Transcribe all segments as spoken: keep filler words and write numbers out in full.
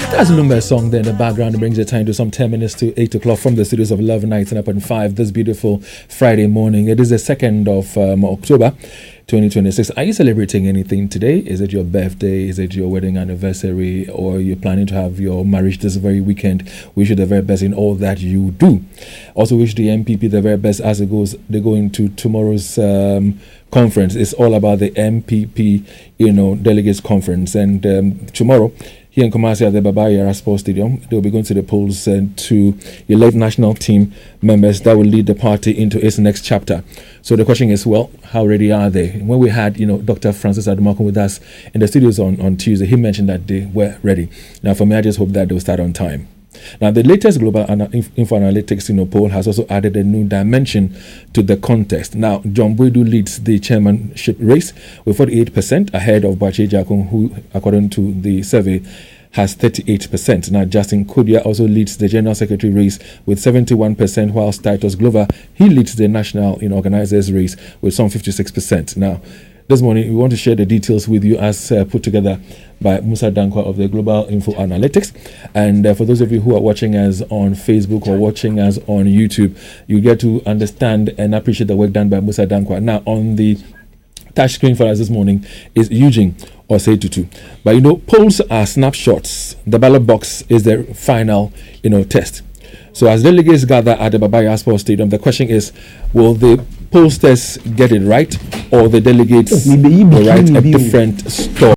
That's Lumba's song there in the background. It brings the time to some ten minutes to eight o'clock from the studios of Love Nights and up and five this beautiful Friday morning. It is the second of um, October twenty twenty-six. Are you celebrating anything today? Is it your birthday? Is it your wedding anniversary? Or you're planning to have your marriage this very weekend? Wish you the very best in all that you do. Also wish the M P P the very best as it goes. They go into tomorrow's um, conference. It's all about the M P P, you know, delegates conference. And um, tomorrow, here in Kumasi at the Baba Yara Sports Stadium, they will be going to the polls uh, to elect national team members that will lead the party into its next chapter. So the question is, well, how ready are they? When we had, you know, Doctor Francis Adumakun with us in the studios on, on Tuesday, he mentioned that they were ready. Now, for me, I just hope that they'll start on time. Now, the latest Global Ana- Info Analytics, you know, poll has also added a new dimension to the contest. Now, John Boadu leads the chairmanship race with forty-eight percent ahead of Boakye Jakun, who, according to the survey, has thirty-eight percent. Now, Justin Kodia also leads the general secretary race with seventy-one percent, whilst Titus Glover, he leads the national, you know, organizers race with some fifty-six percent. Now, this morning, we want to share the details with you as uh, put together by Musa Dankwa of the Global Info Analytics. And uh, for those of you who are watching us on Facebook or watching us on YouTube, you get to understand and appreciate the work done by Musa Dankwa. Now, on the touch screen for us this morning is Eugene Osei-Tutu. But, you know, polls are snapshots. The ballot box is the final, you know, test. So as delegates gather at the Baba Yara Sports Stadium, the question is, will the pollsters get it right, or the delegates will write a different story?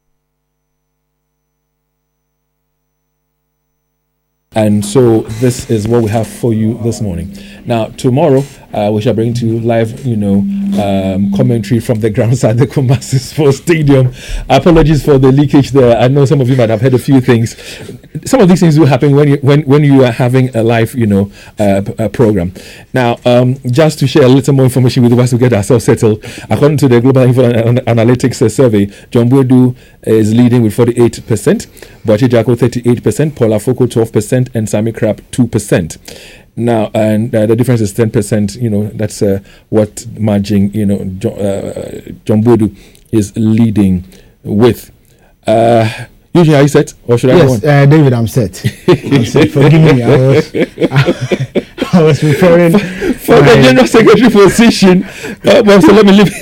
And so this is what we have for you this morning. Now, tomorrow, uh, we shall bring to you live, you know, um, commentary from the grounds at the Kumasi Sports Stadium. Apologies for the leakage there. I know some of you might have heard a few things. Some of these things do happen when you when, when you are having a live, you know, uh, p- uh, program. Now, um, just to share a little more information with us to get ourselves settled, according to the Global Info An- Analytics uh, survey, John Boadu is leading with forty-eight percent, Boakye Jakun thirty-eight percent, Paul Afoko twelve percent, and Sami Krab two percent. Now, and uh, the difference is ten percent, you know, that's uh, what margin, you know, John, uh, John Boadu is leading with. Uh, Usually, are you set? Or should I yes, go on? Yes, uh, David, I'm set. I'm set. Forgive me. I was, I, I was referring for, for the general secretary position. Uh, well, so let me leave.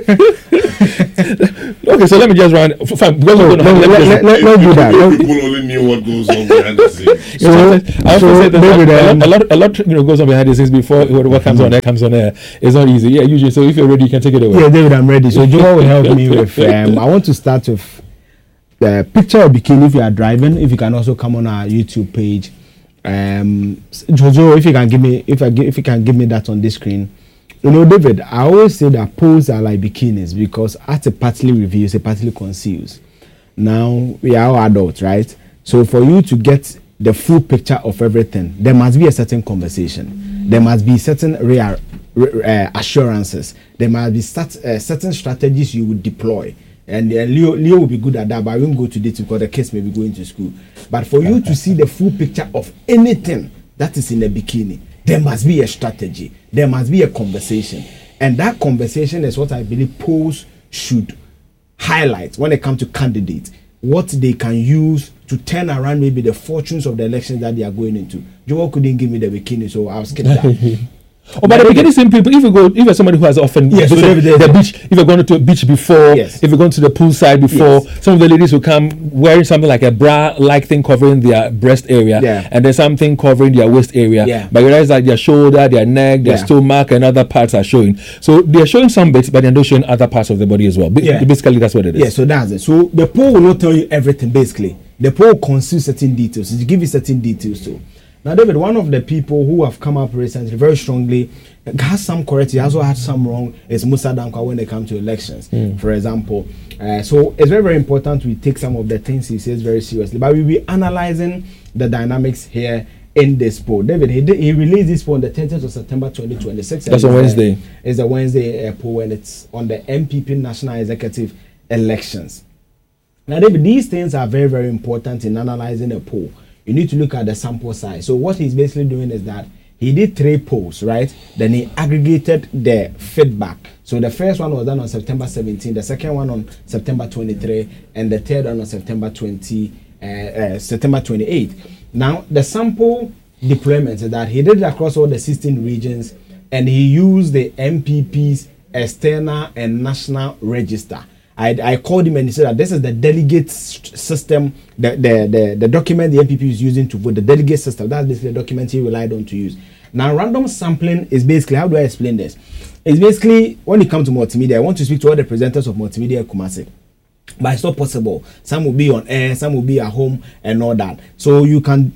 Okay, so let me just run. Fine, because no, we're no, let, let, let, let's do that. People only knew what goes on behind the scenes. So, so, I also so said that David, a, um, lot, a lot, a lot, you know, goes on behind the scenes before what comes on air comes on air. It's not easy. Yeah, usually. So if you're ready, you can take it away. Yeah, David, I'm ready. So Joel will help me with. Um, I want to start with. The picture of bikini if you are driving. If you can also come on our YouTube page, um, Jojo, if you can give me, if I if you can give me that on this screen. You know, David, I always say that polls are like bikinis because at a partly reveals, it partly conceals. Now we are all adults, right? So for you to get the full picture of everything, there must be a certain conversation. There must be certain real uh, assurances. There must be start, uh, certain strategies you would deploy. And uh, Leo, Leo will be good at that, but I won't go to date because the kids may be going to school. But for you to see the full picture of anything that is in a bikini, there must be a strategy. There must be a conversation. And that conversation is what I believe polls should highlight when it comes to candidates, what they can use to turn around maybe the fortunes of the elections that they are going into. Joel couldn't give me the bikini, so I'll skip that. Oh, but the beginning, same people. If you go, if you're somebody who has often yes, visited so the beach, if you're going to a beach before, yes. if you're going to the poolside before, yes. some of the ladies will come wearing something like a bra-like thing covering their breast area, yeah. and then something covering their waist area. Yeah. But you realize that their shoulder, their neck, their yeah. stomach, and other parts are showing. So they're showing some bits, but they're not showing other parts of the body as well. B- yeah. Basically, that's what it is. Yeah, so that's it. So the poll will not tell you everything. Basically, the poll conceals certain details. It gives you certain details too. Now, David, one of the people who have come up recently very strongly has some correct, he also had some wrong, is Musa Dankwa when it comes to elections, mm. for example. Uh, so it's very, very important we take some of the things he says very seriously. But we'll be analyzing the dynamics here in this poll. David, he did, he released this poll on the thirtieth of September twenty twenty-six. That's on Wednesday. It's a Wednesday uh, poll, and it's on the M P P National Executive Elections. Now, David, these things are very, very important in analyzing a poll. You need to look at the sample size. So what he's basically doing is that he did three polls, right? Then he aggregated the feedback. So the first one was done on September seventeenth, the second one on September twenty-third, and the third one on September twenty-fifth. uh, uh, September twenty-eighth. Now, the sample deployment is that he did it across all the sixteen regions, and he used the M P P's external and national register. I, I called him and he said that this is the delegate st- system, the, the, the, the document the M P P is using to vote, the delegate system. That's basically the document he relied on to use. Now, random sampling is basically, how do I explain this? It's basically, when it comes to multimedia, I want to speak to all the presenters of multimedia Kumasi. But it's not possible. Some will be on air, some will be at home, and all that. So you can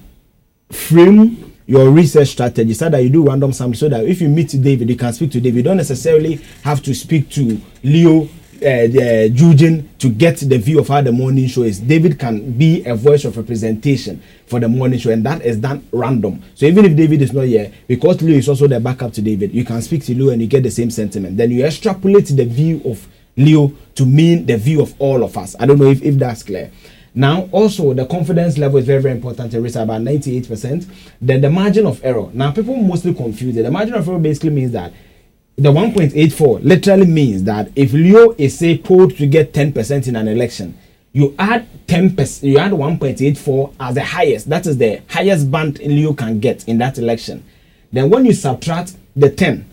frame your research strategy so that you do random sampling, so that if you meet David, you can speak to David. You don't necessarily have to speak to Leo Uh, the, uh, Jujin to get the view of how the morning show is. David can be a voice of representation for the morning show, and that is done random. So even if David is not here, because Leo is also the backup to David, you can speak to Leo and you get the same sentiment. Then you extrapolate the view of Leo to mean the view of all of us. I don't know if, if that's clear. Now, also, the confidence level is very, very important. It is about ninety-eight percent. Then the margin of error. Now, people mostly confuse it. The margin of error basically means that the one point eight four literally means that if Leo is, say, polled to get ten percent in an election, you add ten percent, you add one point eight four as the highest. That is the highest band Leo can get in that election. Then when you subtract the ten,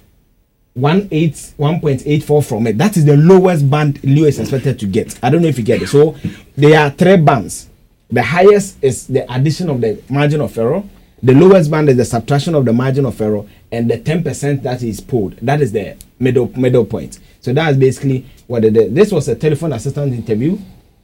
one point eight four from it, that is the lowest band Leo is expected to get. I don't know if you get it. So there are three bands. The highest is the addition of the margin of error. The lowest band is the subtraction of the margin of error, and the ten percent that is polled, that is the middle middle point. So that's basically what it is. This was a telephone assistant interview.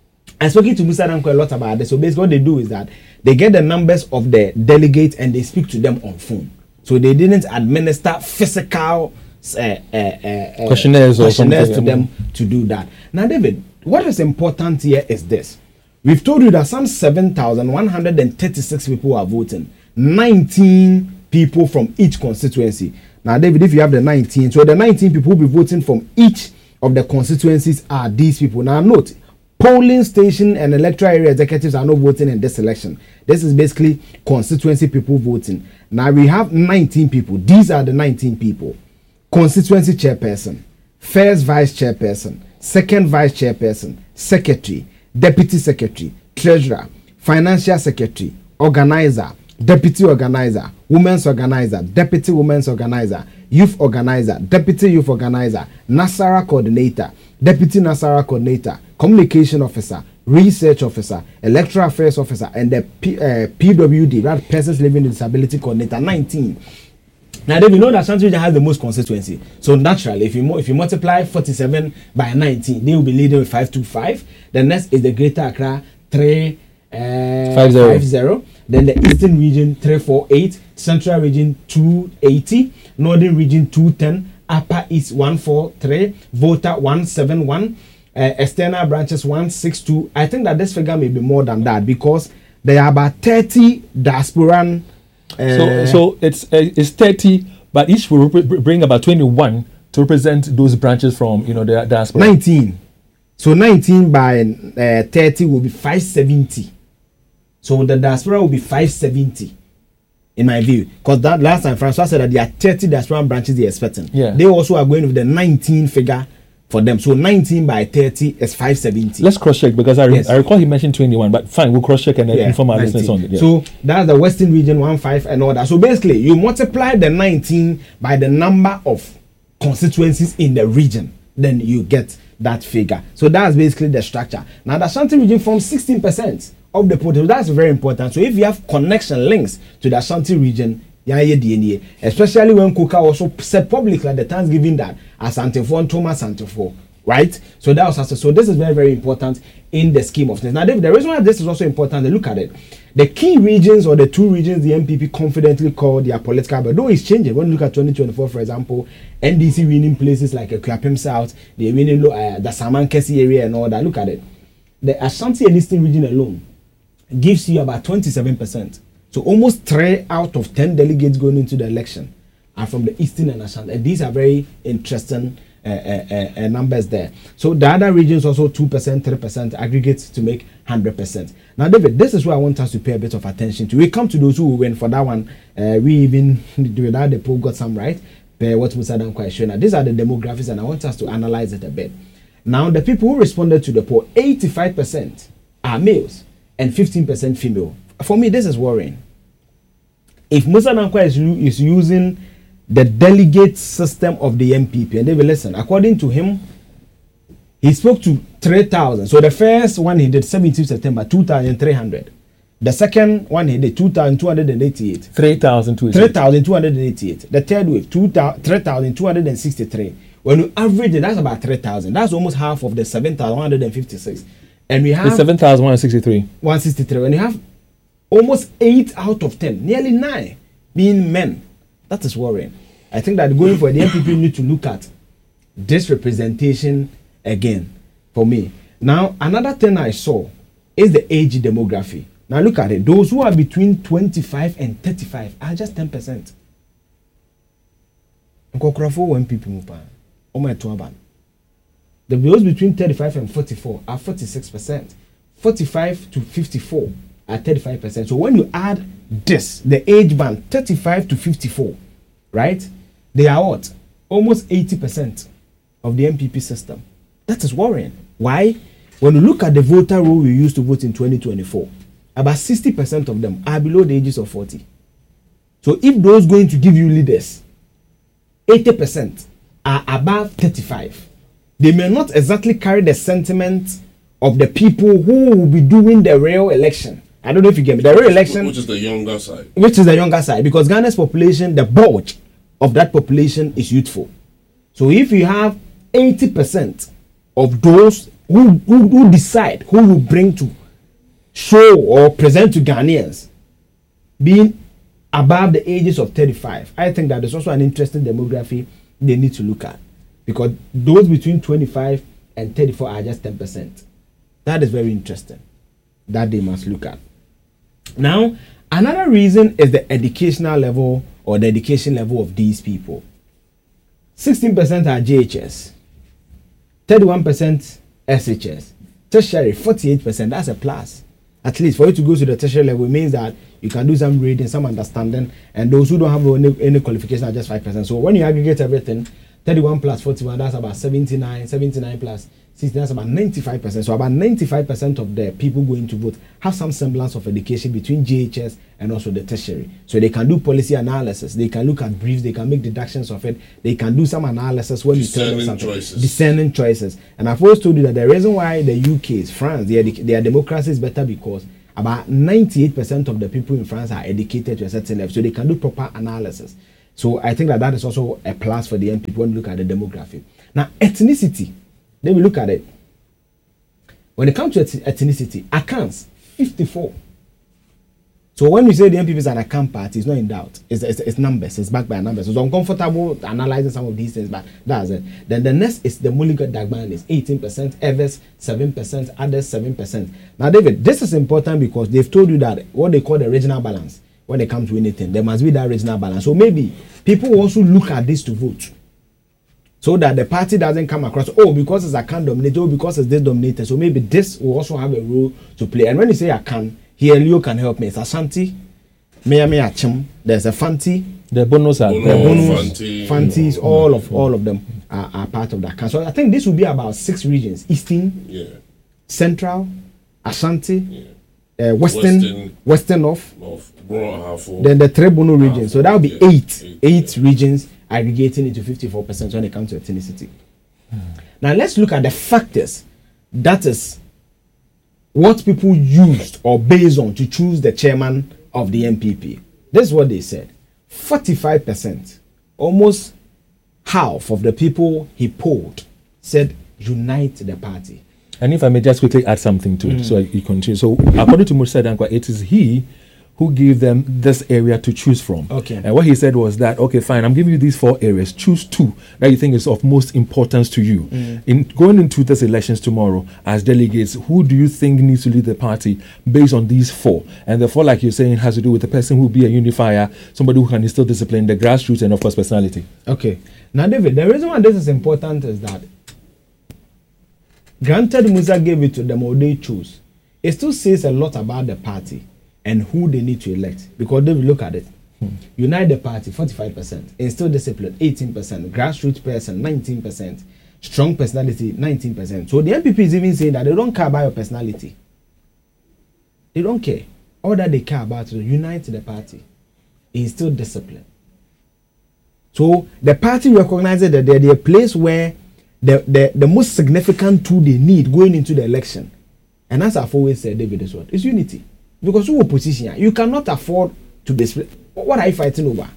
I spoke to Musa Danko a lot about this. So basically what they do is that they get the numbers of the delegates and they speak to them on phone. So they didn't administer physical uh, uh, uh, questionnaires, questionnaires or to them to do that. Now, David, what is important here is this. We've told you that some seven thousand one hundred thirty-six people are voting. nineteen people from each constituency. Now, David, if you have the nineteen, so the nineteen people will be voting from each of the constituencies are these people. Now, note, polling station and electoral area executives are not voting in this election. This is basically constituency people voting. Now, we have nineteen people. These are the nineteen people. Constituency chairperson, first vice chairperson, second vice chairperson, secretary, deputy secretary, treasurer, financial secretary, organizer, deputy organizer, women's organizer, deputy women's organizer, youth organizer, deputy youth organizer, Nasara coordinator, deputy Nasara coordinator, communication officer, research officer, electoral affairs officer, and the P, uh, P W D, that persons living with disability coordinator, nineteen. Now, then we know that Ashanti Region has the most constituency. So naturally, if you mo- if you multiply forty-seven by nineteen, they will be leading with five two five. The next is the Greater Accra three five zero. Then the Eastern Region three four eight, Central Region two eighty, Northern Region two ten, Upper East one four three, Volta one seven one, uh, external branches one six two. I think that this figure may be more than that because there are about thirty diasporan. Uh, so, so it's uh, it's thirty, but each will rep- bring about twenty-one to represent those branches from, you know, the diaspora. nineteen. So nineteen by uh, thirty will be five seventy. So the diaspora will be five seventy, in my view. Because that last time Francois said that there are thirty diaspora branches they're expecting. Yeah. They also are going with the nineteen figure for them. So nineteen by thirty is five seventy. Let's cross check because I, re- Yes. I recall he mentioned twenty-one, but fine, we'll cross check and then Yeah, inform our nineteen. listeners on it. Yeah. So that's the Western Region one five and all that. So basically, you multiply the nineteen by the number of constituencies in the region, then you get that figure. So that's basically the structure. Now the Ashanti Region forms sixteen percent of the potential. That's very important. So if you have connection links to the Ashanti Region, yeah, yeah, D N A, especially when Kuka also said publicly at the Thanksgiving that Asante four and Thomas Asante four, right? So that was so this is very, very important in the scheme of things. Now, David, the reason why this is also important, to look at it, the key regions or the two regions the M P P confidently call their political, but though it's changing. When you look at twenty twenty-four, for example, N D C winning places like Akuapem South, they're winning uh, the Samankesi area and all that. Look at it. The Ashanti and Eastern region alone gives you about twenty-seven percent. So almost three out of ten delegates going into the election are from the Eastern and Ashanti. And these are very interesting uh, uh, uh, numbers there. So the other regions also two percent, three percent aggregates to make one hundred percent. Now, David, this is where I want us to pay a bit of attention to. We come to those who will win for that one. Uh, we even, without the poll, got some right. Uh, what Musa Danko is showing. Now, these are the demographics and I want us to analyze it a bit. Now, the people who responded to the poll, eighty-five percent are males. and fifteen percent female. For me, this is worrying. If Musa Dankwa is, is using the delegate system of the M P P, and they will listen, according to him, he spoke to three thousand. So the first one he did seventeenth September, two thousand three hundred. The second one he did two thousand two hundred eighty-eight. three thousand two hundred eighty-eight. The third wave, three thousand two hundred sixty-three. When you average it, that's about three thousand. That's almost half of the seven thousand one hundred fifty-six. And we have... It's seven thousand one hundred sixty-three. one hundred sixty-three. When you have almost eight out of ten, nearly nine, being men. That is worrying. I think that going for the M P P need to look at this representation again for me. Now, another thing I saw is the age demography. Now, look at it. Those who are between twenty-five and thirty-five are just ten percent. The those between thirty-five and forty-four are forty-six percent. forty-five to fifty-four are thirty-five percent. So when you add this, the age band thirty-five to fifty-four, right? They are what? Almost eighty percent of the M P P system. That is worrying. Why? When you look at the voter roll we used to vote in twenty twenty-four, about sixty percent of them are below the ages of forty. So if those going to give you leaders, eighty percent are above thirty-five. They may not exactly carry the sentiment of the people who will be doing the real election. I don't know if you get me. The real election, which is the younger side. Which is the younger side, because Ghana's population, the bulge of that population is youthful. So if you have eighty percent of those who, who, who decide who you bring to show or present to Ghanaians being above the ages of thirty-five, I think that is also an interesting demography they need to look at, because those between twenty-five and thirty-four are just ten percent. That is very interesting that they must look at. Now, another reason is the educational level or the education level of these people. sixteen percent are J H S, thirty-one percent S H S, tertiary forty-eight percent. That's a plus. At least for you to go to the tertiary level, it means that you can do some reading, some understanding, and those who don't have any, any qualification are just five percent. So when you aggregate everything, thirty-one plus forty-one, that's about seventy-nine, seventy-nine plus sixty, that's about ninety-five percent. So about ninety-five percent of the people going to vote have some semblance of education between J H S and also the tertiary. So they can do policy analysis, they can look at briefs, they can make deductions of it, they can do some analysis when you tell them something. Choices. Discerning choices. And I've always told you that the reason why the U K is France, their, their democracy is better because about ninety-eight percent of the people in France are educated to a certain level, so they can do proper analysis. So I think that that is also a plus for the M P when you look at the demography. Now, ethnicity, let me look at it. When it comes to ethnicity, Akans, fifty-four. So when you say the M P P is an Akan party, it's not in doubt. It's, it's, it's numbers, it's backed by numbers. So I'm comfortable analyzing some of these things, but that's it. Then the next is the Mulligan Dagbanis, eighteen percent, Evers, seven percent, others, seven percent. Now, David, this is important because they've told you that what they call the regional balance, when it comes to anything, there must be that regional balance. So maybe people also look at this to vote, so that the party doesn't come across, oh, because it's a can dominated, oh, because it's this dominated. So maybe this will also have a role to play. And when you say a can, here Leo can help me. It's Ashanti, Miami Achim, there's a Fanti, the bonus are the bonus, Fantis, all of all of them are, are part of that can. So I think this will be about six regions: Eastern, yeah. Central, Ashanti, yeah. uh, Western, Western, Western North, North, Halfo, then the three Bono regions. So that will be yeah. eight, eight, eight yeah. regions aggregating into fifty-four percent when it comes to ethnicity. Hmm. Now let's look at the factors, that is what people used or based on to choose the chairman of the M P P. This is what they said. forty-five percent, almost half of the people he polled said unite the party. And if I may just quickly add something to it, Mm. so you continue. So according to Musa Dankwa, it is he who gave them this area to choose from. Okay. And what he said was that, okay, fine, I'm giving you these four areas. Choose two that you think is of most importance to you. Mm. In going into these elections tomorrow as delegates, who do you think needs to lead the party based on these four? And the four, like you're saying, has to do with the person who will be a unifier, somebody who can instill discipline, the grassroots, and of course personality. Okay. Now, David, the reason why this is important is that granted Musa gave it to them or they chose, it still says a lot about the party and who they need to elect. Because they will look at it. Hmm. Unite the party, forty-five percent. Instill discipline, eighteen percent. Grassroots person, nineteen percent. Strong personality, nineteen percent. So the M P P is even saying that they don't care about your personality. They don't care. All that they care about is unite the party. Is still discipline. So the party recognizes that they're the place where the, the, the most significant tool they need going into the election. And as I've always said, David, is what? It's unity. Because you opposition, you cannot afford to be split. What are you fighting over?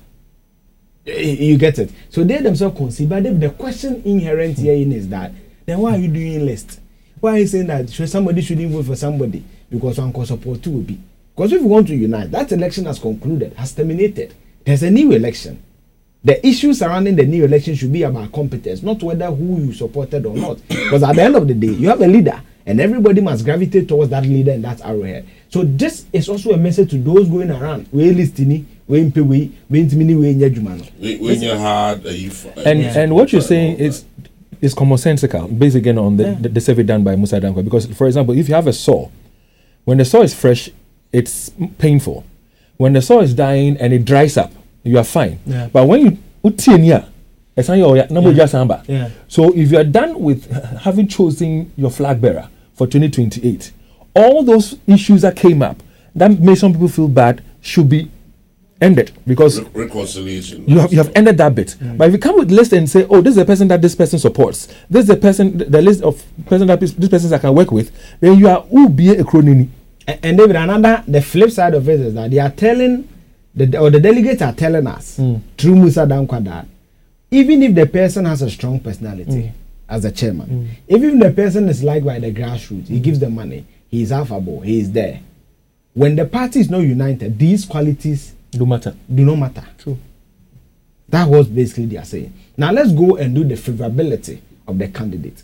You get it? So they themselves consider. But the question inherent here in is that, then why are you doing list? Why are you saying that somebody shouldn't vote for somebody? Because one can support two will be. Because if you want to unite, that election has concluded, has terminated. There's a new election. The issue surrounding the new election should be about competence, not whether who you supported or not. Because at the end of the day, you have a leader, and everybody must gravitate towards that leader and that arrowhead. So this is also a message to those going around. We listening, we pay, we we intimidating, we injumano. When you're hard, and yeah. and what you're saying is is commonsensical, based again on the, yeah. the, the survey done by Musa Dankwa. Because, for example, if you have a sore, when the sore is fresh, it's painful. When the sore is dying and it dries up, you are fine. Yeah. But when you utinia, it's not your number just samba. Yeah. So if you are done with having chosen your flag bearer for twenty twenty-eight, all those issues that came up that made some people feel bad should be ended, because Re- reconciliation. You have you have ended that bit. Mm. But if you come with list and say, oh, this is the person that this person supports, this is the person, the list of person that this, this person I can work with, then you are who be a cronini. And, and David, another the flip side of it is that they are telling the or the delegates are telling us mm. through Musa Dankwa that even if the person has a strong personality mm. as a chairman, mm. even if the person is liked by the grassroots, he gives them money, he is affable, he is there. When the party is not united, these qualities do matter. Do not matter. True. That was basically they are saying. Now let's go and do the favorability of the candidate.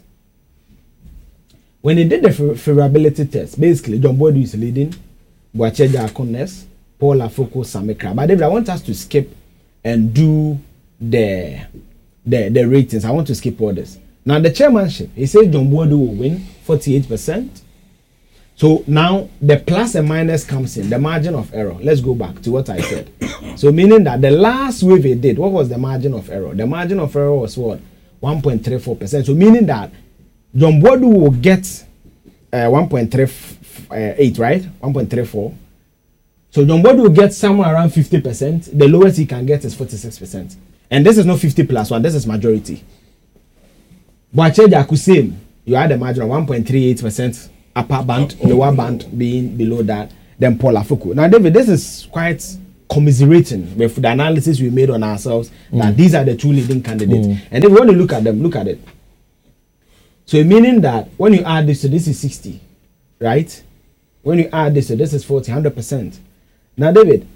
When they did the favorability test, basically John Boadu is leading, Boacheja Akones, Paul Afoko, Samekra. But David, I want us to skip and do the the the ratings. I want to skip all this. Now the chairmanship, he says John Boadu will win forty-eight percent. So now the plus and minus comes in, the margin of error. Let's go back to what I said. So meaning that the last wave it did, what was the margin of error? The margin of error was what? one point three four percent. So meaning that John Boadu will get uh, one point three eight, right? one point three four. So John Boadu will get somewhere around fifty percent. The lowest he can get is forty-six percent. And this is not fifty plus one, this is majority. But Akusem, you had a margin of one point three eight percent. Upper band, lower band being below that, then Paul Afoko. Now, David, this is quite commiserating with the analysis we made on ourselves mm. that these are the two leading candidates. Mm. And if you want to look at them, look at it. So, meaning that when you add this to this is sixty, right? When you add this to this is forty, one hundred percent. Now, David,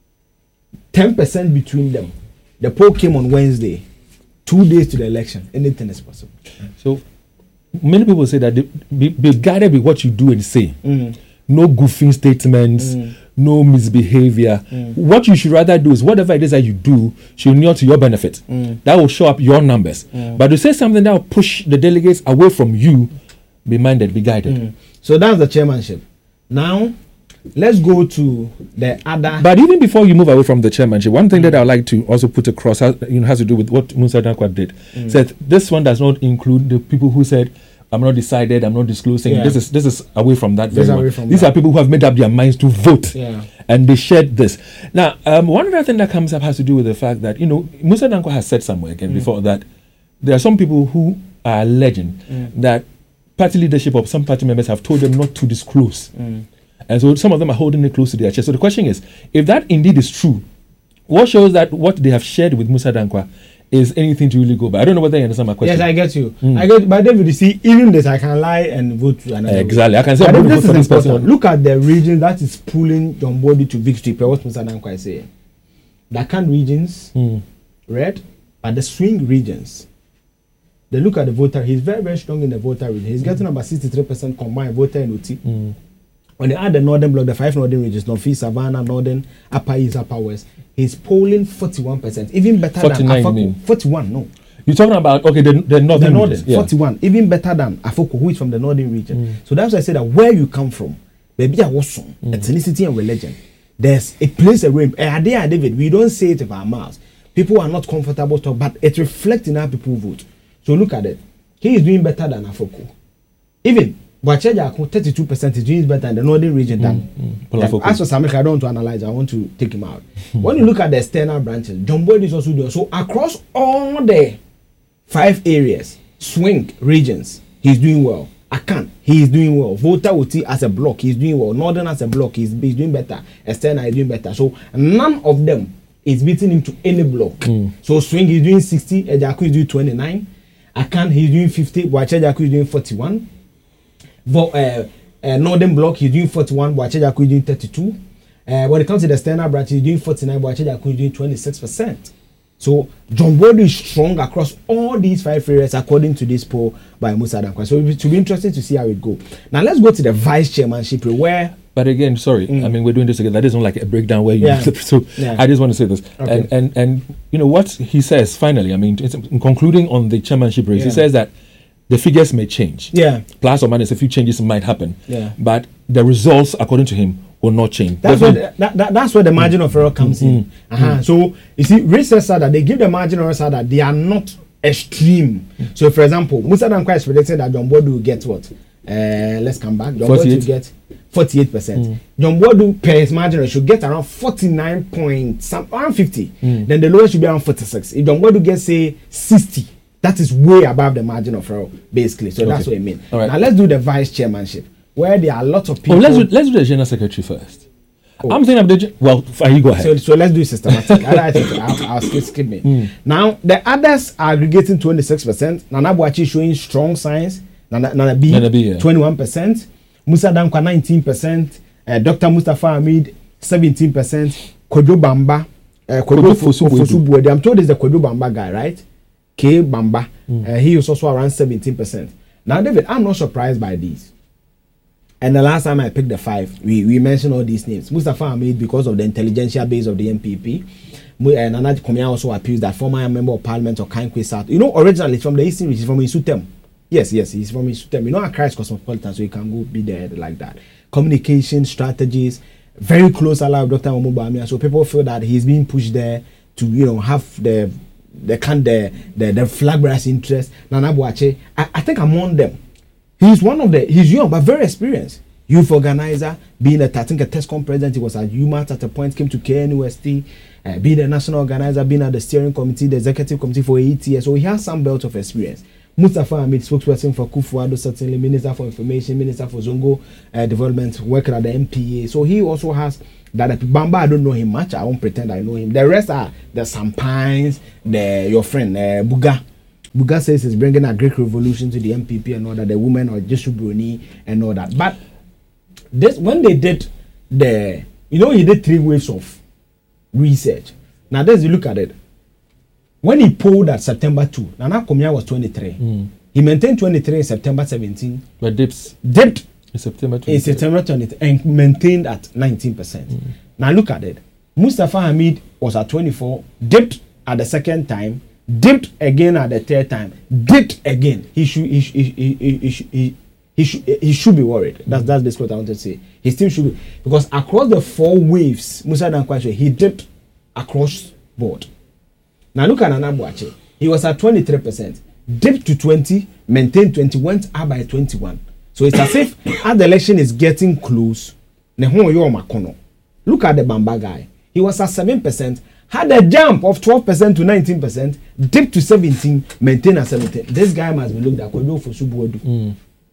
ten percent between them. The poll came on Wednesday, two days to the election. Anything is possible. So, many people say that they be, be guided by what you do and say. Mm. No goofing statements, mm. no misbehavior. Mm. What you should rather do is whatever it is that you do should be to your benefit. Mm. That will show up your numbers. Mm. But to say something that will push the delegates away from you, be minded, be guided. Mm. So that's the chairmanship. Now, let's go to the other. But even before you move away from the chairmanship, one thing mm. that I would like to also put across has, you know, has to do with what Musa Dankwa did. Mm. Said this one does not include the people who said, I'm not decided, I'm not disclosing. Yeah. This is this is away from that. Very away much. From These that. are people who have made up their minds to vote. Yeah. And they shared this. Now, um, one other thing that comes up has to do with the fact that, you know, Musa Dankwa has said somewhere again mm. before that there are some people who are alleging mm. that party leadership of some party members have told them not to disclose. Mm. And so some of them are holding it close to their chest. So the question is, if that indeed is true, what shows that what they have shared with Musa Dankwa is anything to really go by? I don't know whether you understand my question. Yes, I get you. Mm. I get, but David, you see, even this, I can lie and vote to another. Exactly. I can say but I'm going to this vote for is this person. important. Look at the region that is pulling John Boadu to victory. Per what Musa Dankwa is saying. Dakan regions, mm. red, but the swing regions. They look at the voter. He's very, very strong in the voter region. He's getting about sixty-three percent combined voter in O T. Mm. When they add the northern block, the five northern regions, North East, Savannah, Northern, Upper East, Upper West, he's polling forty-one percent, even better than Afoko. forty-one, no. You're talking about, okay, the, the northern, the northern regions, yeah. forty-one, even better than Afoko, who is from the northern region. Mm. So that's why I said that where you come from, baby, I was mm. ethnicity and religion. There's a place, a realm. And there, David, we don't say it with our mouths. People are not comfortable talk, but it reflects in how people vote. So look at it. He is doing better than Afoko. Even Boacheja, thirty-two percent is doing better in the northern region than. Mm, Like, mm. as for Samika, I don't want to analyze. I want to take him out. When you look at the external branches, John Boyd is also doing so across all the five areas, swing regions. He's doing well. Akan, he is doing well. Volta Uti as a block, he's doing well. Northern as a block, he's, he's doing better. External is doing better. So none of them is beating him to any block. Mm. So swing he's doing sixty, Ejaku is doing twenty-nine. Akan he's doing fifty, Boachejaku is doing forty-one. Vo, uh, uh, Northern block he's doing forty-one, Boachejaku is doing thirty-two. Uh, when it comes to the external branch, he's doing forty-nine, Boachejaku is doing twenty-six percent. So John Boyd is strong across all these five areas according to this poll by Musa Dankwa. So it will be interesting to see how it goes. Now let's go to the vice chairmanship where. But again, sorry, Mm. I mean we're doing this again. That isn't like a breakdown where you. Yeah. So Yeah. I just want to say this, Okay. and and and you know what he says finally. I mean, it's- in concluding on the chairmanship race, Yeah. he says that the figures may change. Yeah. Plus or minus a few changes might happen. Yeah. But the results, according to him, will not change. That's where Definitely- the, that, that, that's where the margin of error comes in. Uh-huh. So you see, research said that they give the margin of error so that they are not extreme. So for example, Musa Dankwa is predicting that John Boyd will get what? Uh, let's come back. John Boyd forty-eight. will get forty-eight percent. John Boyd per his margin should get around forty-nine point some around fifty. Then the lowest should be around forty-six. If John Boyd gets say sixty, that is way above the margin of error, basically. So that's Okay. what I mean. All right. Now let's do the vice chairmanship, where there are a lot of people. Oh, let's do, let's do the general secretary first. Oh. I'm thinking of the gen- well. Fine, you go ahead. So, so let's do it systematic. I think I'll, I'll skip, skip me. Now the others are aggregating twenty-six percent. Nana Boachi showing strong signs. Nana, Nana B, Nana B, yeah. twenty-one percent. Musa Dankwa nineteen percent. Uh, Doctor Mustafa Hamid seventeen percent. Kojo Bamba. Uh, Kojo Kojo Fosu Fosu Buede. I'm told it's the Kojo Bamba guy, right? K Bamba. Uh, he is also around seventeen percent. Now, David, I'm not surprised by these. And the last time I picked the five, we, we mentioned all these names. Mustafa Hamid, because of the intelligentsia base of the M P P. Mu- And Nana Komia also appeals that former member of parliament of Kankwe South. You know, originally he's from the Eastern Region, he's from Isutem. Yes, yes, he's from Isutem. You know, Accra is cosmopolitan, so he can go be there like that. Communication strategies, very close ally of Doctor Omuba Amia. So people feel that he's being pushed there to, you know, have the the kind the the, the flag bearers interest. Nana Boache, I, I think among them, he's one of the he's young but very experienced youth organizer, being a I think a TESCOM president. He was at U M A T at a point, came to K N U S T, uh, being a national organizer, being at the steering committee, the executive committee for eight years. So he has some belt of experience. Mustafa Hamid, spokesperson for Kufuor, certainly Minister for Information, Minister for Zongo uh, Development, working at the M P A. So he also has that. Bamba, I don't know him much. I won't pretend I know him. The rest are the Sampines, the your friend uh, Buga. Buga says he's bringing a Greek revolution to the M P P and all that. The women or Jesu Bruni and all that. But this when they did the, you know, he did three waves of research. Now, let's look at it. When he polled at September second, Nana Komia was twenty-three. Mm. He maintained twenty-three in September seventeenth, But dips dipped in September in twenty. September twentieth, and maintained at nineteen percent. Mm. Now look at it. Mustafa Hamid was at twenty-four, dipped at the second time, dipped again at the third time, dipped again. He should he should, he, he, he, he, should- he, he should he should be worried. That's that's basically what I wanted to say. He still should be, because across the four waves, Musa Dankwa, he dipped across board. Now look at Nana Boache. He was at twenty-three percent, dipped to twenty, maintained twenty, went up by twenty-one. So it's as if as the election is getting close, ne ho yo makono. Look at the Bamba guy. He was at seven percent, had a jump of twelve percent to nineteen percent, dipped to seventeen, maintained at seventeen. This guy must be looked at. Kojo Fosu Buede. Mm.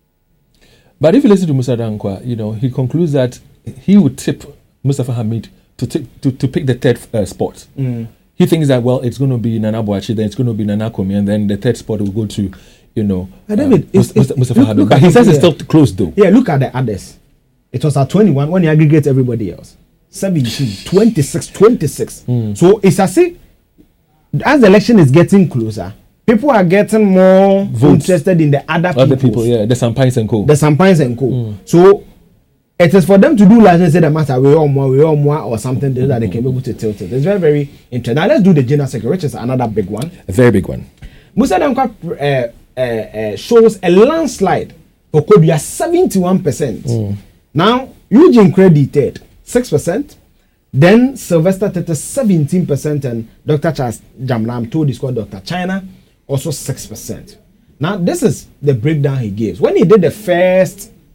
But if you listen to Musa Dankwa, you know, he concludes that he would tip Mustafa Hamid to take to, to pick the third uh, spot. Mm. He thinks that, well, it's going to be Nana Boachi, then it's going to be Nana Komi, and then the third spot will go to, you know, But David, uh, it's- Mus- it's- Mustafa look- Hamid. look But at he it says it's here. still close, though. Yeah, look at the others. It was at twenty-one when you aggregate everybody else. seventeen, twenty-six, twenty-six. Mm. So it's as if as the election is getting closer, people are getting more Votes. interested in the other, Other peoples, people, yeah, the Sampines and co. the Sampines and co. Mm. So it is for them to do like they say the matter we all more, we all more or something that they can be able to tilt it. It's very, very interesting. Now let's do the general secretary, which is another big one. A very big one. Musa Dankwa uh, uh, uh, shows a landslide for Kodua seventy-one percent. Mm. Now, Eugene credited six percent. Then Sylvester Tete seventeen percent, and Doctor Charles Jamlam told his called Doctor China also six percent. Now, this is the breakdown he gives. When he did the first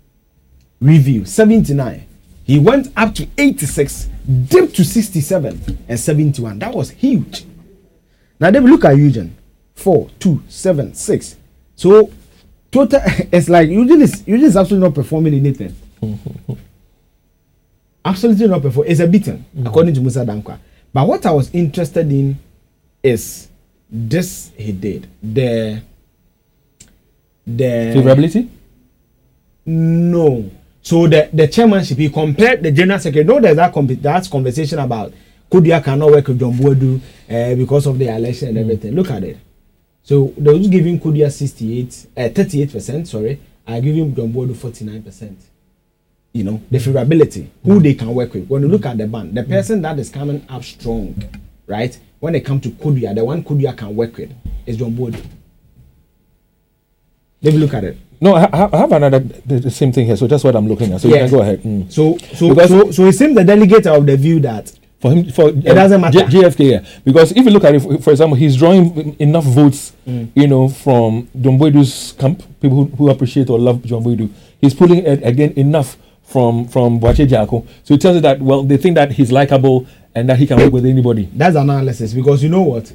review seventy-nine. He went up to eighty-six, dipped to sixty-seven and seventy-one. That was huge. Now then look at Eugene. Four, two, seven, six. So total it's like Eugene is Eugene is absolutely not performing anything. Absolutely not performing. It's a beaten, mm-hmm. according to Musa Dankwa. But what I was interested in is this he did. The the favorability? No. So the, the chairmanship, he compared the general secretary. No, there's that comp- that's conversation about Kodia cannot work with John Boadu uh, because of the election and mm. everything. Look at it. So they was giving Kodia sixty-eight, uh, thirty-eight percent. Sorry, I give him John Boadu forty-nine percent. You know the favorability, mm. who they can work with. When you look at the band, the person mm. that is coming up strong, right? When they come to Kodia, the one Kodia can work with is John Boadu. Let me look at it. No, I, I have another the, the same thing here. So that's what I'm looking at. So yeah. you can go ahead. Mm. So, so, so, so it seems the delegate of the view that for him, for it um, doesn't matter. J- J F K, yeah. Because if you look at it, for, for example, he's drawing enough votes, mm. you know, from John Boadu's camp, people who, who appreciate or love John Boadu. He's pulling it again enough from from Boakye Jaako. So it tells you that well, they think that he's likable and that he can work with anybody. That's analysis because you know what.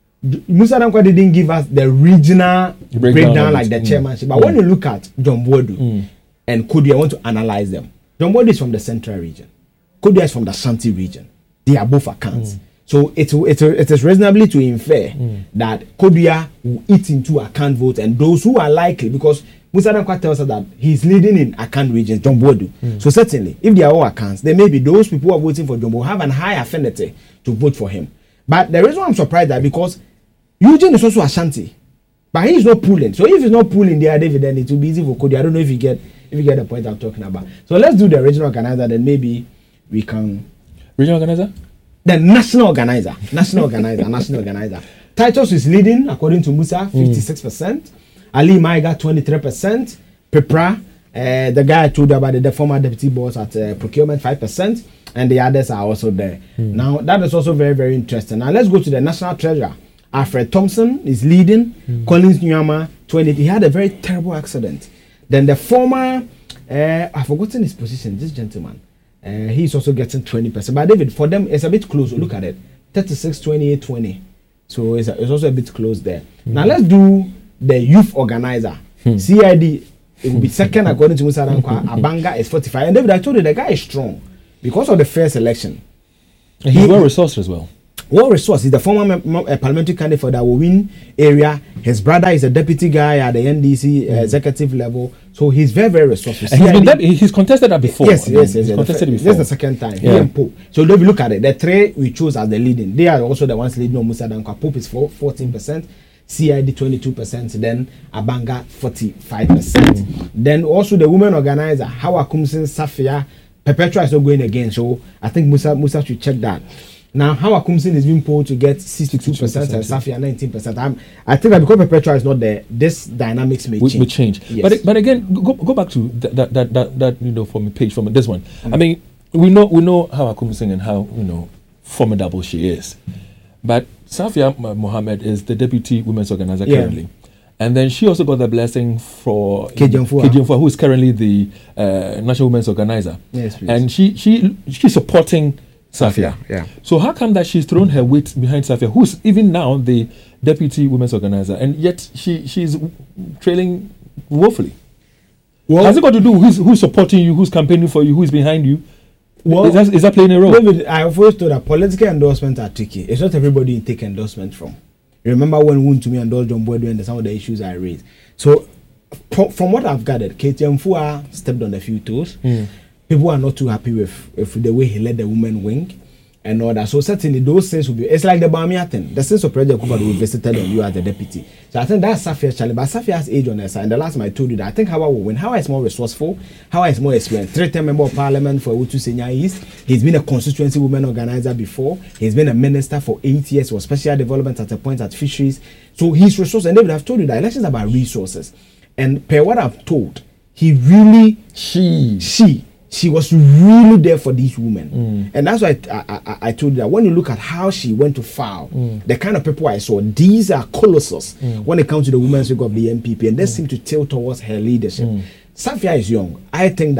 Musa Dankwa didn't give us the regional breakdown, breakdown like the mm. chairmanship. But mm. when you look at John Boadu mm. and Kodia, I want to analyze them. John Boadu is from the central region. Kodia is from the Ashanti region. They are both accounts. Mm. So it, it, it is reasonably to infer mm. that Kodia will eat into account votes and those who are likely, because Musa Dankwa tells us that he's leading in account regions, John Boadu. Mm. So certainly, if they are all accounts, there may be those people who are voting for John Boadu have a high affinity to vote for him. But the reason I'm surprised that because Eugene is also Ashanti, but he is not pulling. So if he's not pulling there, David, then it will be easy for Kodia. I don't know if you get if you get the point I'm talking about. So let's do the regional organizer, then maybe we can. Regional organizer? The national organizer, national organizer, national organizer. Titus is leading according to Musa, fifty-six percent. Mm. Ali Maiga, twenty-three percent. Pepra, uh, the guy I told you about the, the former deputy boss at uh, procurement, five percent. And the others are also there. Mm. Now that is also very very interesting. Now let's go to the national treasurer. Alfred Thompson is leading. Mm. Collins Nyama, twenty. He had a very terrible accident. Then the former, uh, I've forgotten his position, this gentleman. Uh, he's also getting twenty percent. But David, for them, it's a bit close. Look at it. thirty-six, twenty-eight, twenty. So it's, a, it's also a bit close there. Mm. Now let's do the youth organizer. Mm. C I D, it will be second according to Musa Dankwa. Abanga is forty-five. And David, I told you the guy is strong because of the first election. And he's he, well resourced as well. Well resource is the former mem- uh, parliamentary candidate for the Awowin area. His brother is a deputy guy at the N D C uh, mm. executive level, so he's very very resourceful. And he's, been that, he's contested that before. Yes, yes, yes. He's yes contested the, before. This is the second time. Yeah. He and Pope. So if you look at it, the three we chose as the leading. They are also the ones leading on Musa Dankwa. Pope is for fourteen percent, C I D twenty-two percent, then Abanga forty-five percent. Mm. Then also the women organizer, Hawa Kumsin Safia, Perpetua is not going again. So I think Musa Musa should check that. Now, Hawa Kumsin is being polled to get sixty-two percent and Safia nineteen percent. I'm, I think that because Perpetua is not there, this dynamics may we, change. May change. Yes. But but again, go go back to that that that, that, that you know from a page from this one. Mm. I mean, we know we know Hawa Kumsin and how you know formidable she is, but Safia Mohammed is the deputy women's organizer yeah. currently. And then she also got the blessing for Kejemfua, who is currently the uh, national women's organizer. Yes, please. And she she she's supporting Safia. Yeah. So how come that she's thrown her weight behind Safia, who's even now the deputy women's organizer, and yet she she's trailing woefully? Well, has it got to do with who's, who's supporting you, who's campaigning for you, who's behind you? Well, is that, is that playing a role? David, I've always thought that political endorsements are tricky. It's not everybody you take endorsement from. Remember when Wontumi endorsed John Boadu and some of the issues I raised. So from, from what I've gathered, Kejemfua stepped on a few toes. Mm. People are not too happy with, with the way he led the women wing and all that. So certainly those things will be. It's like the Bamia thing. The sense of President Kufuor will visited on you as the deputy. So I think that's Safia's challenge. But Safia has age on her side. And the last time I told you that I think Hawa will win. Hawa is more resourceful. Hawa is more experienced. Three-term member of parliament for Utu Senya East. He's been a constituency women organizer before. He's been a minister for eight years for special development at a point at fisheries. So he's resourceful. And David, I've told you that elections are about resources. And per what I've told, he really she she. She was really there for these women. Mm. And that's why I, I, I told you that when you look at how she went to foul, mm. the kind of people I saw, these are colossus mm. when it comes to the women's wing of the N P P, and they mm. seem to tilt towards her leadership. Mm. Safia is young. I think that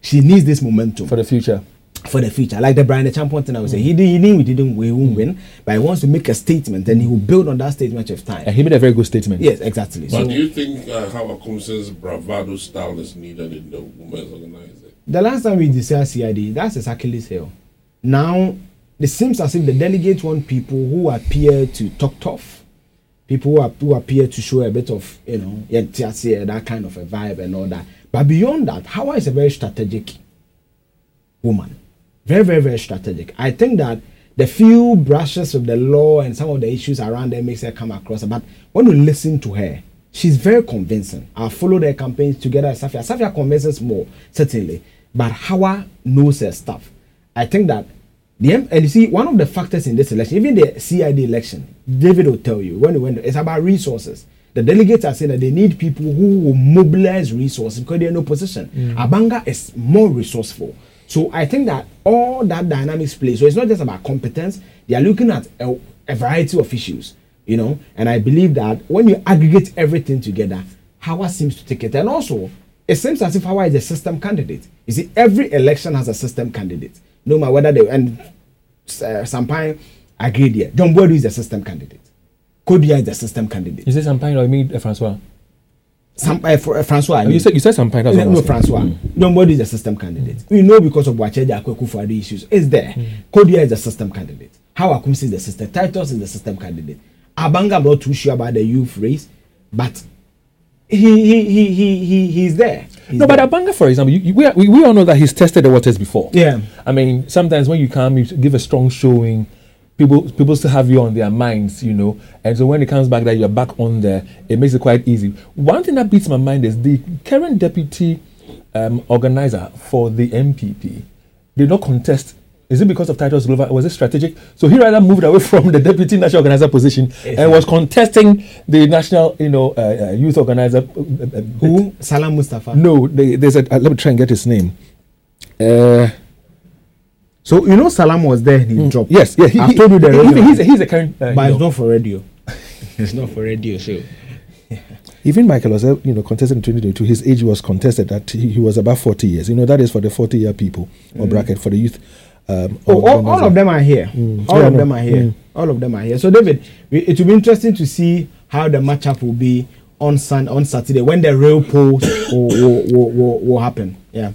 she needs this momentum for the future. For the future, like the Brian the Champion thing, I would say he didn't, he didn't, he didn't, we won't win, but he wants to make a statement, and he will build on that statement of time. And he made a very good statement. Yes, exactly. But So do you think uh, how Akumse's bravado style is needed in the women's organization? the last time we discussed C I D, that's his Achilles heel. Now it seems as if the delegates want people who appear to talk tough, people who, are, who appear to show a bit of, you know, yeah, that kind of a vibe and all that. But beyond that, Hawa is a very strategic woman. Very, very, very strategic. I think that the few brushes of the law and some of the issues around there makes her come across. But when you listen to her, she's very convincing. I followed her campaigns together with Safia. Safia convinces more, certainly. But Hawa knows her stuff. I think that the and you see one of the factors in this election, even the C I D election, David will tell you when it went, it's about resources. The delegates are saying that they need people who will mobilize resources because they're in opposition. Mm. Abanga is more resourceful. So I think that all that dynamics play. So it's not just about competence. They are looking at a, a variety of issues, you know. And I believe that when you aggregate everything together, Hawa seems to take it. And also, it seems as if Hawa is a system candidate. You see, every election has a system candidate. No matter whether they and uh, Sampaio agreed here. John Boadu is a system candidate. Kodia is a system candidate. You say Sampaio or you mean uh, Francois? Some, uh, for, uh, Francois. I mean. You said you said Sampaio. That's No, what no I Francois. Mm. John Boadu is a system candidate. Mm. We know because of Wacheja Akweku for the issues. It's there. Mm. Kodia is a system candidate. How Akumsi is the system. Titus is the system candidate. Abanga, I'm not too sure about the youth race, but he he he he, he he's there. He's no, there. but Abanga, for example, you, you, we, we we all know that he's tested the waters before. Yeah. I mean, sometimes when you come, you give a strong showing. People, people still have you on their minds, you know, and so when it comes back that you're back on there, it makes it quite easy. One thing that beats my mind is the current deputy um, organizer for the M P P did not contest. Is it because of Titus Glover? Was it strategic? So he rather moved away from the deputy national organizer position yes, and was contesting the national, you know, uh, uh, youth organizer. Uh, uh, Who? Salam Mustafa. No, they, there's a. Uh, let me try and get his name. Uh, So you know Salam was there in his mm, job. Yes, yeah. He, I've told you the he, radio. He's, he's a current, uh, but it's know. not for radio. It's not for radio. So even Michael was, uh, you know, contested in twenty twenty-two. His age was contested that he, he was about forty years. You know, that is for the forty-year people or mm. bracket for the youth. Um, oh, all, all of them are here. Mm. All yeah, of no. them are here. Mm. All of them are here. So David, it will be interesting to see how the matchup will be on sun on Saturday when the real polls will, will, will, will, will happen. Yeah.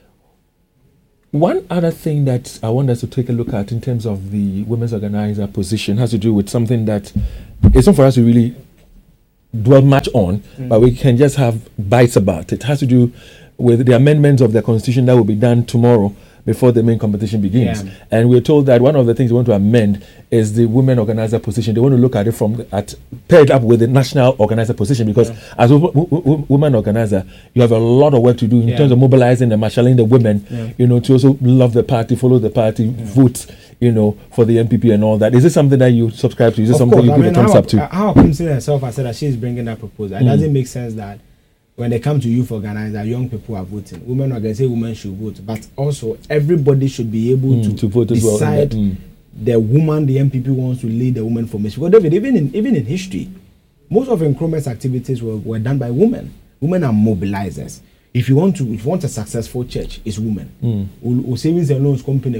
One other thing that I want us to take a look at in terms of the women's organizer position has to do with something that it's not for us to really dwell much on, mm. but we can just have bites about it. It has to do with the amendments of the constitution that will be done tomorrow before the main competition begins. Yeah. And we're told that one of the things they want to amend is the women organizer position. They want to look at it from the, at paired up with the national organizer position because yeah. as a w- w- woman organizer, you have a lot of work to do in yeah. terms of mobilizing and marshalling the women, yeah. you know, to also love the party, follow the party, yeah. vote, you know, for the M P P and all that. Is this something that you subscribe to? Is this of something course. you I give mean, a thumbs how, up to? How Akumsi herself has said that she's bringing that proposal. It mm. doesn't make sense that when they come to youth organizer, young people are voting. Women organizers say women should vote, but also everybody should be able mm, to, to vote as decide well. Mm. the woman the M P P wants to lead the women formation. Because David, even in even in history, most of Nkrumah's activities were, were done by women. Women are mobilizers. If you want to, if you want a successful church, it's women. Mm. O savings and loans company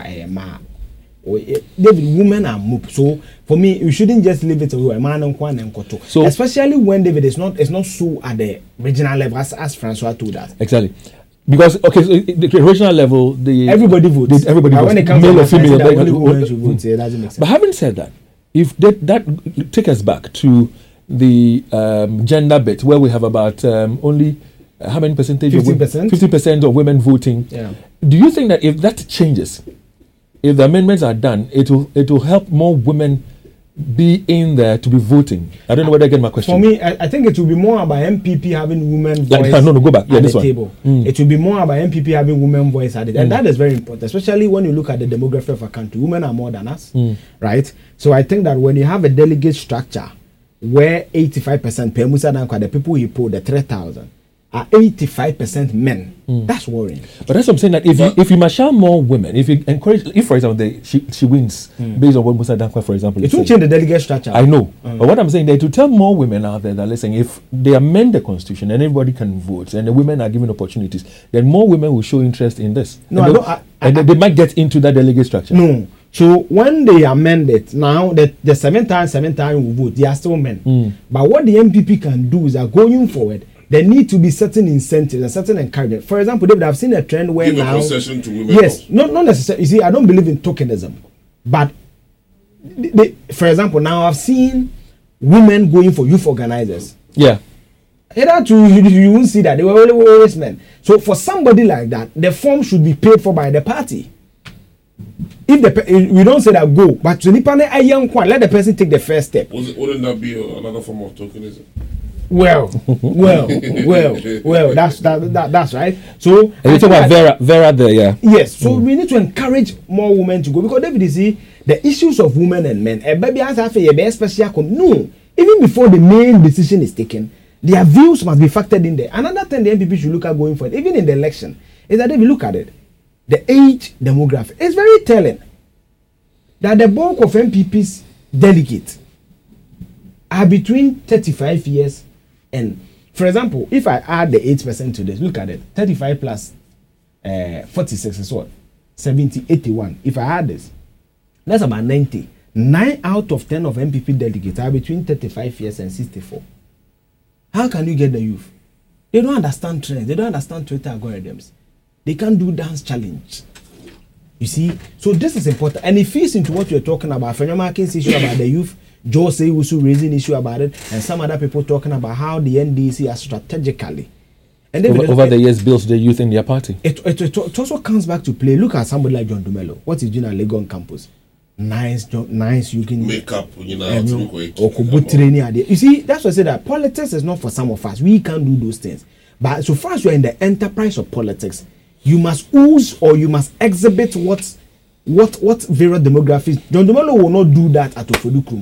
David, women are moved. So for me, you shouldn't just leave it away. Man and Kwan and Koto. So especially when David is not it's not so at the regional level as, as Francois told us. Exactly. Because okay, so the regional level, the everybody votes. The, everybody but votes. When it comes male to or female, that, only women should vote. It doesn't make sense. But having said that, if that, that take us back to the um, gender bit, where we have about um, only uh, how many percentage? Fifty percent. Fifty percent of women voting. Yeah. Do you think that if that changes, if the amendments are done, it will it will help more women be in there to be voting? I don't know whether I get my question. For me, I, I think it will be more about M P P having women voice like, no, no, go back. Yeah, at this the one. table. Mm. It will be more about M P P having women voice at it, mm. and that is very important, especially when you look at the demography of a country. Women are more than us, mm. right? So I think that when you have a delegate structure where eighty-five percent per Musa Dankwa, the people he pulled, the three thousand, are eighty-five percent men. Mm. That's worrying. But that's what I'm saying, that if but, you if you marshal more women, if you encourage, if for example they, she she wins mm. based on what Musa Dankwa, for example, it won't change the delegate structure. I know, mm. but what I'm saying, that to tell more women out there that listen, if they amend the constitution and everybody can vote and the women are given opportunities, then more women will show interest in this. No, and, I they, don't, I, and I, they, they might get into that delegate structure. No. So when they amend it now, the, the seven times seven times will vote, they are still men. Mm. But what the M P P can do is that going forward, there need to be certain incentives and certain encouragement. For example, David, I've seen a trend where Give now, a concession to women. Yes, not not necessarily. You see, I don't believe in tokenism, but they, they, for example, now I've seen women going for youth organizers. Yeah. Either to you, you won't see that they were always men. So for somebody like that, the form should be paid for by the party. If the we don't say that go, but to Nipane a young one, let the person take the first step. Was it, wouldn't that be a, another form of tokenism? Well, well, well, well. That's that, that that's right. So and you talk about Vera, Vera there, yeah. Yes. So mm. we need to encourage more women to go, because David, you see the issues of women and men. A baby has a fair special. No, even before the main decision is taken, their views must be factored in there. Another thing the M P P should look at going forward, even in the election, is that if you look at it, the age demographic is very telling. That the bulk of M P P's delegates are between thirty-five years and, for example, if I add the eight percent to this, look at it, thirty-five plus uh, forty-six is what? seventy, eighty-one. If I add this, that's about ninety. nine out of ten of M P P delegates are between thirty-five years and sixty-four. How can you get the youth? They don't understand trends. They don't understand Twitter algorithms. They can't do dance challenge. You see, so this is important, and it fits into what you're talking about. Fenyamakins issue about the youth, Joe Seyusu raising issue about it, and some other people talking about how the N D C are strategically and over, over the years built the youth in their party. It, it, it, it also comes back to play. Look at somebody like John Dumelo. What is doing at Legon campus? Nice, nice. You can make up, you know, um, or training idea. You see, that's why I say that politics is not for some of us. We can't do those things. But so far as you're in the enterprise of politics, you must ooze or you must exhibit what what what various demographics. John Dumelo will not do that at Ofodukrum.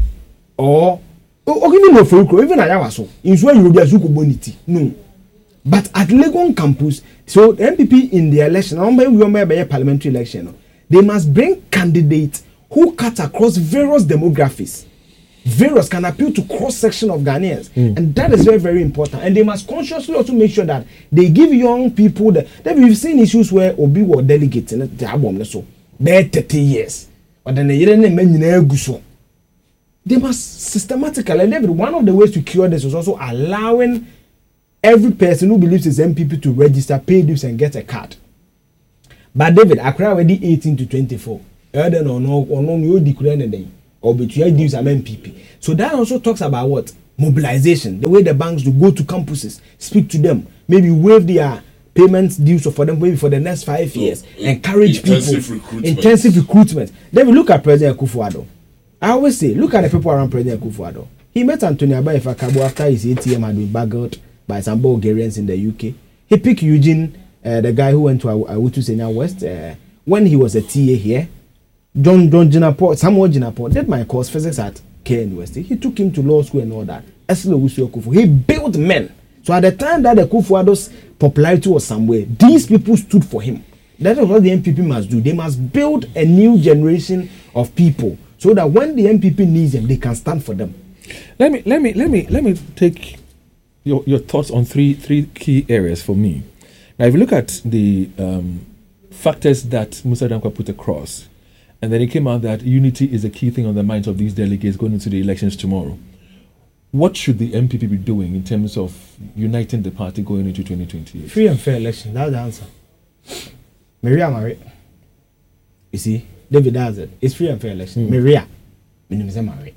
Or or even Ofodukrum, even Ayawaso. In where you will be a Zuko No. But at Legon campus, so the M P P in the election, I remember a parliamentary election, they must bring candidates who cut across various demographics. Various can appeal to cross-section of Ghanaians. Mm. And that is very, very important. And they must consciously also make sure that they give young people the... Then we've seen issues where Obi were delegates in the album, so they're thirty years. But then they They must systematically... And David, one of the ways to cure this is also allowing every person who believes it's M P P to register, pay dues, and get a card. But David, Accra already eighteen to twenty-four. Elden or no, or no, you declare anything. Or between dues and M P P. So that also talks about what? Mobilization. The way the banks do go to campuses, speak to them, maybe waive their payments dues for them maybe for the next five years. So, encourage intensive people. Recruitment. Intensive recruitment. Then we look at President Akufo-Addo. I always say, look at the people around President Akufo-Addo. He met Anthony Abayefa Kabo after his A T M had been bagged by some Bulgarians in the U K. He picked Eugene, uh, the guy who went to Awutu Senior West, uh, when he was a T A here. John John Jinapor, Samuel Jinapor did my course physics at K N University. He took him to law school and all that. Eslo Wusu Kufu. He built men. So at the time that the Akufo-Addo's popularity was somewhere, these people stood for him. That is what the M P P must do. They must build a new generation of people so that when the M P P needs them, they can stand for them. Let me let me let me let me take your your thoughts on three three key areas for me. Now, if you look at the um, factors that Musa Dankwa put across. And then it came out that unity is a key thing on the minds of these delegates going into the elections tomorrow. What should the M P P be doing in terms of uniting the party going into twenty twenty-eight? Free and fair election. That's the answer. Maria Marie. You see, David does it. It's free and fair election. Mm. Maria. Marie.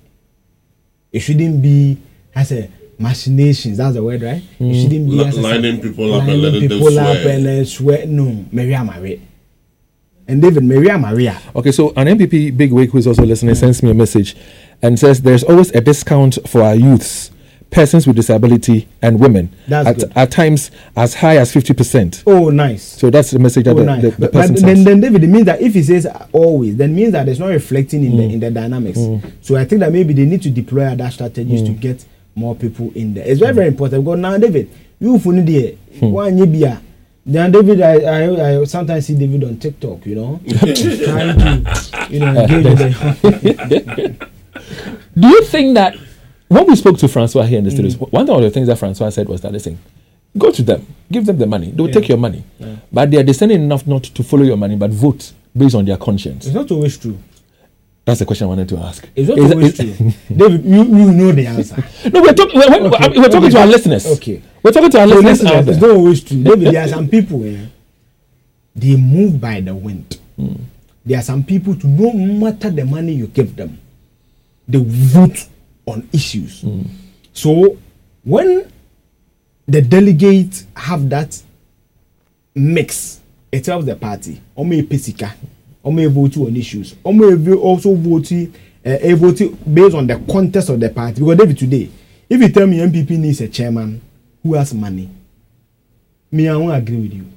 It shouldn't be, I say, machinations. That's the word, right? Mm. It shouldn't be L- lining people up and letting them swear. Up and uh, swear. No, Maria Marie. And David, Maria Maria. Okay, so an M P P bigwig who is also listening mm. sends me a message and says there's always a discount for our youths, persons with disability, and women. That's at, good. At times as high as fifty percent. Oh, nice. So that's the message that oh, the, nice. the, the but, person but then, then, David, it means that if he says always, then means that it's not reflecting in, mm. the, in the dynamics. Mm. So I think that maybe they need to deploy other strategies mm. to get more people in there. It's very, mm. very important. Because now, David, You for the one year. Then David, I, I I sometimes see David on TikTok, you know, trying to, you know, engage with the. Do you think that when we spoke to Francois here in the studios, mm. one of the things that Francois said was that, listen, go to them, give them the money, they'll yeah. take your money, yeah. but they are discerning enough not to follow your money, but vote based on their conscience. It's not always true. That's the question I wanted to ask. It's not is always it, true. David, you, you know the answer. No, we're, talk, we're, we're, okay. we're talking okay. to our listeners. Okay. We're talking to our so listeners. listeners it's not always true. David, there are some people, eh, they move by the wind. Mm. There are some people, to no matter the money you give them, they vote on issues. Mm. So when the delegates have that mix, it helps the party. Omo pesika, omo vote on issues. Omo also vote, uh, vote based on the context of the party. Because David, today, if you tell me M P P needs a chairman who has money, me I won't agree with you.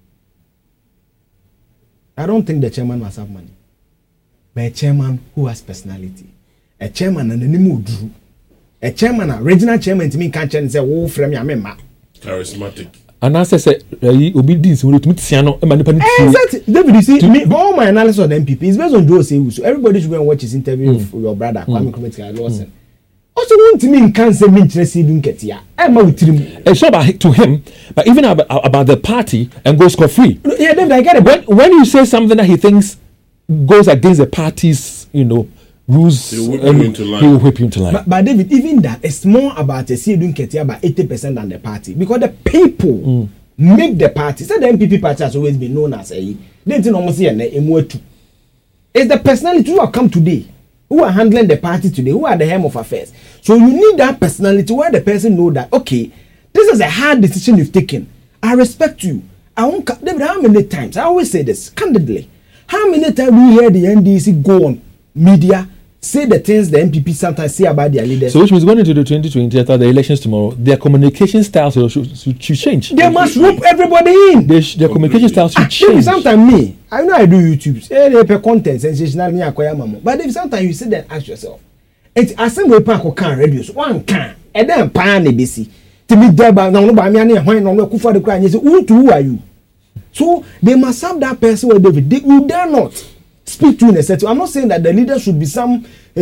I don't think the chairman must have money, but a chairman who has personality, a chairman and the name Drew. A chairman, a regional chairman to me can't say, oh, frame your member. Charismatic. And as I said, obedience will meet Siano and manipulate. Exactly. David, you see, me, all my analysis of the M P P is based on Joe Sewu. So everybody should go and watch his interview mm. with your brother, Kwame mm. Krumah Lawson. Mm. Also, one to me can't say me interested in Ketia. I'm out with him. It's not about to him, but even about, about the party and go score free. Yeah, David, I get it. When, when you say something that he thinks goes against the party's, you know, rules, he will whip you into line. He will whip you into line. But, but David, even that, it's more about a C doing Ketia by eighty percent than the party. Because the people mm. make the party. So the M P P party has always been known as a they didn't almost see a It's the personality who have come today, who are handling the party today, who are the helm of affairs. So you need that personality where the person know that, okay, this is a hard decision you've taken. I respect you. I won't, David, how many times? I always say this, candidly. How many times do you hear the N D C go on media, say the things the M P P sometimes say about their leaders? So which means going into the twenty twenty, after the elections tomorrow, their communication styles should, should, should change. They must rope everybody in. They sh- their communication styles should ah, change. Sometimes me, I know I do YouTube. Say they pay content, sensational me acquire mama. But if sometimes you sit there and ask yourself, it's as some way panko can reduce one can, and then pan A B C. To me, there by no by me and when no kufa the cry, and you say, who to who are you? So they must have that person where David. They will dare not speak to in a setting. I'm not saying that the leader should be some uh,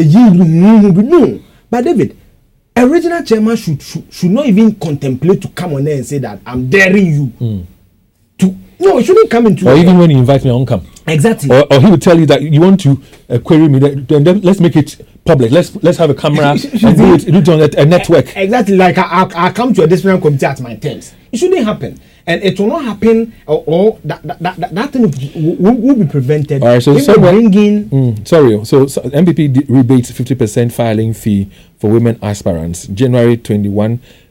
no, but David, a regional chairman should, should should not even contemplate to come on there and say that I'm daring you mm. to. No, it shouldn't come into. Or even when you invite me, I won't come. Exactly. Or, or he will tell you that you want to uh, query me. Then, then let's make it public. Let's let's have a camera and do it, do it on a, a network. Exactly. Like I I come to a disciplinary committee at my terms. It shouldn't happen. And it will not happen, or, or that, that, that, that thing will, will be prevented. All right, so, if so bring in mm, sorry, so, so M P P d- rebates fifty percent filing fee for women aspirants. January twenty-one